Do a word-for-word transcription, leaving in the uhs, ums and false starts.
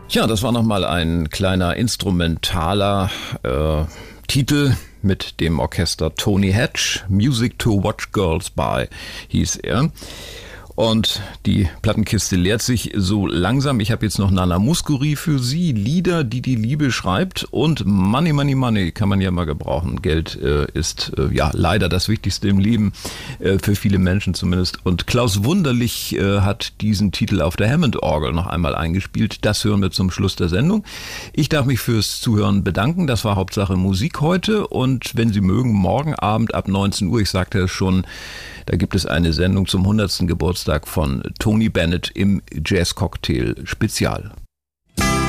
Ja, das war nochmal ein kleiner instrumentaler äh, Titel mit dem Orchester Tony Hatch. Music to Watch Girls By hieß er. Und die Plattenkiste leert sich so langsam. Ich habe jetzt noch Nana Mouskouri für Sie. Lieder, die die Liebe schreibt. Und Money, Money, Money kann man ja mal gebrauchen. Geld äh, ist äh, ja leider das Wichtigste im Leben, äh, für viele Menschen zumindest. Und Klaus Wunderlich äh, hat diesen Titel auf der Hammond-Orgel noch einmal eingespielt. Das hören wir zum Schluss der Sendung. Ich darf mich fürs Zuhören bedanken. Das war Hauptsache Musik heute. Und wenn Sie mögen, morgen Abend ab neunzehn Uhr, ich sagte es schon, da gibt es eine Sendung zum hundertsten Geburtstag von Tony Bennett im Jazz Cocktail Spezial.